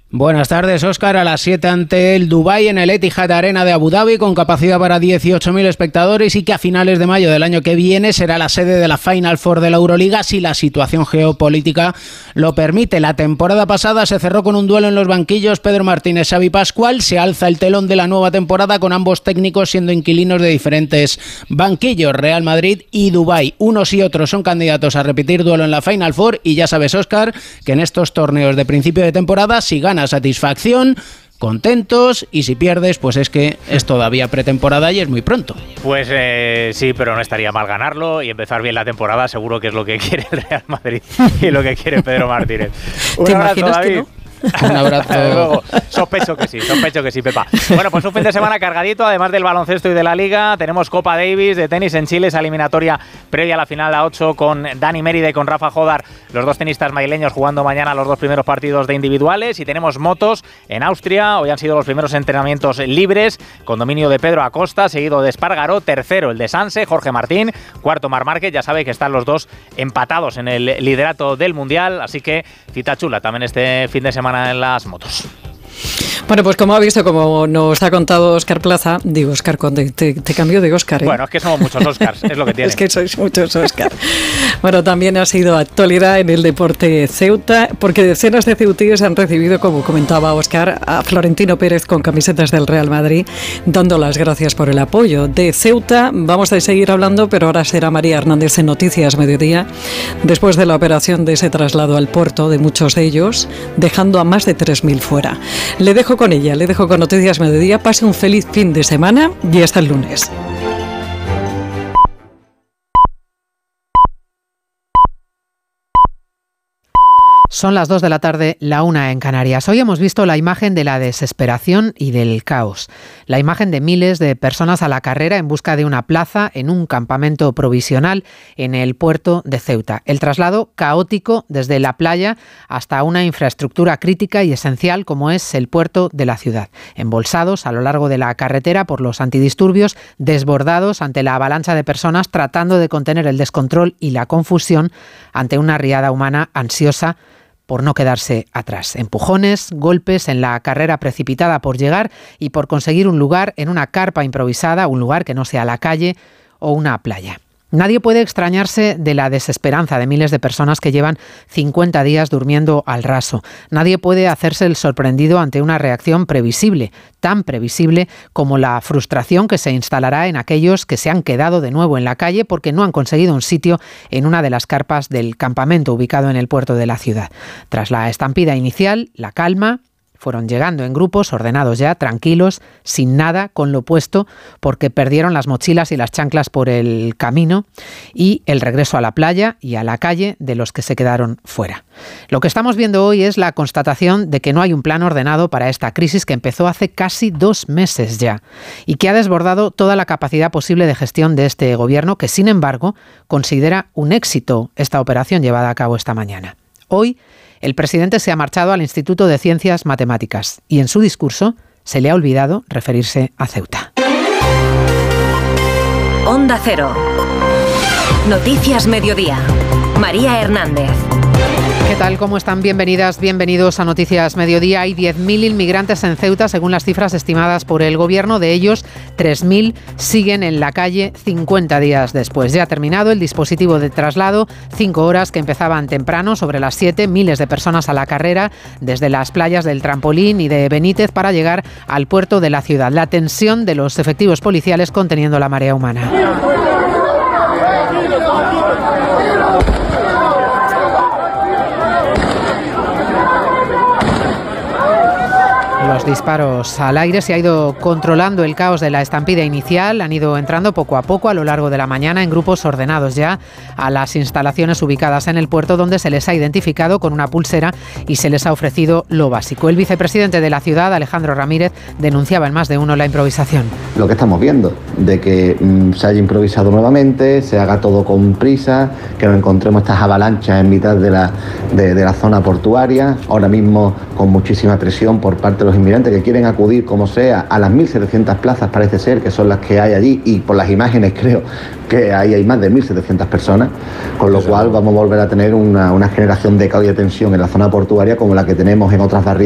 Buenas tardes, Óscar. A las 7 ante el Dubái en el Etihad Arena de Abu Dhabi, con capacidad para 18.000 espectadores, y que a finales de mayo del año que viene será la sede de la Final Four de la Euroliga si la situación geopolítica lo permite. La temporada pasada se cerró con un duelo en los banquillos. Pedro Martínez, Xavi Pascual. Se alza el telón de la nueva temporada con ambos técnicos siendo inquilinos de diferentes banquillos. Real Madrid y Dubái. Unos y otros son candidatos a repetir duelo en la Final Four, y ya sabes, Óscar, que en estos torneos de principio de temporada, si ganas, satisfacción, contentos, y si pierdes, pues es que es todavía pretemporada y es muy pronto. Pues sí, pero no estaría mal ganarlo y empezar bien la temporada. Seguro que es lo que quiere el Real Madrid y lo que quiere Pedro Martínez. ¿Te imaginas que no? Un abrazo. Luego, sospecho que sí, Pepa. Bueno, pues un fin de semana cargadito, además del baloncesto y de la Liga. Tenemos Copa Davis de tenis en Chile, esa eliminatoria previa a la final a 8 con Dani Mérida y con Rafa Jodar, los dos tenistas madrileños, jugando mañana los dos primeros partidos de individuales. Y tenemos motos en Austria. Hoy han sido los primeros entrenamientos libres, con dominio de Pedro Acosta, seguido de Espargaró, tercero el de Sanse, Jorge Martín, cuarto Marc Márquez. Ya sabe que están los dos empatados en el liderato del Mundial, así que cita chula también este fin de semana en las motos. Bueno, pues como ha visto, como nos ha contado Óscar Plaza, digo Óscar Conde, te cambio de Óscar, ¿eh? Bueno, es que somos muchos Óscars, es lo que tiene. Es que sois muchos Óscar. Bueno, también ha sido actualidad en el deporte Ceuta, porque decenas de ceutíes han recibido, como comentaba Óscar, a Florentino Pérez con camisetas del Real Madrid, dando las gracias por el apoyo. De Ceuta vamos a seguir hablando, pero ahora será María Hernández en Noticias Mediodía, después de la operación de ese traslado al puerto de muchos de ellos, dejando a más de 3.000 fuera. Le dejo con ella, le dejo con Noticias Mediodía. Pase un feliz fin de semana y hasta el lunes. Son las 2 de la tarde, la 1 en Canarias. Hoy hemos visto la imagen de la desesperación y del caos. La imagen de miles de personas a la carrera en busca de una plaza en un campamento provisional en el puerto de Ceuta. El traslado caótico desde la playa hasta una infraestructura crítica y esencial como es el puerto de la ciudad. Embolsados a lo largo de la carretera por los antidisturbios, desbordados ante la avalancha de personas tratando de contener el descontrol y la confusión ante una riada humana ansiosa por no quedarse atrás. Empujones, golpes en la carrera precipitada por llegar y por conseguir un lugar en una carpa improvisada, un lugar que no sea la calle o una playa. Nadie puede extrañarse de la desesperanza de miles de personas que llevan 50 días durmiendo al raso. Nadie puede hacerse el sorprendido ante una reacción previsible, tan previsible como la frustración que se instalará en aquellos que se han quedado de nuevo en la calle porque no han conseguido un sitio en una de las carpas del campamento ubicado en el puerto de la ciudad. Tras la estampida inicial, la calma. Fueron llegando en grupos, ordenados ya, tranquilos, sin nada, con lo puesto, porque perdieron las mochilas y las chanclas por el camino, y el regreso a la playa y a la calle de los que se quedaron fuera. Lo que estamos viendo hoy es la constatación de que no hay un plan ordenado para esta crisis que empezó hace casi 2 meses ya y que ha desbordado toda la capacidad posible de gestión de este gobierno, que sin embargo considera un éxito esta operación llevada a cabo esta mañana. Hoy, el presidente se ha marchado al Instituto de Ciencias Matemáticas y en su discurso se le ha olvidado referirse a Ceuta. Onda Cero. Noticias Mediodía. María Hernández. ¿Qué tal? ¿Cómo están? Bienvenidas, bienvenidos a Noticias Mediodía. Hay 10.000 inmigrantes en Ceuta, según las cifras estimadas por el gobierno. De ellos, 3.000 siguen en la calle 50 días después. Ya ha terminado el dispositivo de traslado, 5 horas que empezaban temprano, sobre las 7, miles de personas a la carrera, desde las playas del Trampolín y de Benítez para llegar al puerto de la ciudad. La tensión de los efectivos policiales conteniendo la marea humana. Los disparos al aire. Se ha ido controlando el caos de la estampida inicial. Han ido entrando poco a poco a lo largo de la mañana en grupos ordenados ya a las instalaciones ubicadas en el puerto, donde se les ha identificado con una pulsera y se les ha ofrecido lo básico. El vicepresidente de la ciudad, Alejandro Ramírez, denunciaba en Más de Uno la improvisación. Lo que estamos viendo, de que se haya improvisado nuevamente, se haga todo con prisa, que nos encontremos estas avalanchas en mitad de la zona portuaria, ahora mismo con muchísima presión por parte de los inmigrantes que quieren acudir como sea a las 1.700 plazas, parece ser que son las que hay allí, y por las imágenes creo que hay más de 1.700 personas, con lo cual vamos a volver a tener una generación de caos y de tensión en la zona portuaria como la que tenemos en otras barriadas